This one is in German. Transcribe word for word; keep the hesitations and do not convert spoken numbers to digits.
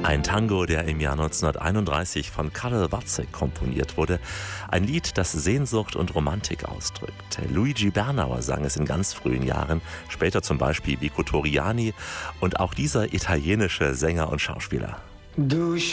Ein Tango, der im Jahr neunzehnhunderteinunddreißig von Karel Watzek komponiert wurde. Ein Lied, das Sehnsucht und Romantik ausdrückt. Luigi Bernauer sang es in ganz frühen Jahren, später zum Beispiel Vico Torriani und auch dieser italienische Sänger und Schauspieler. Du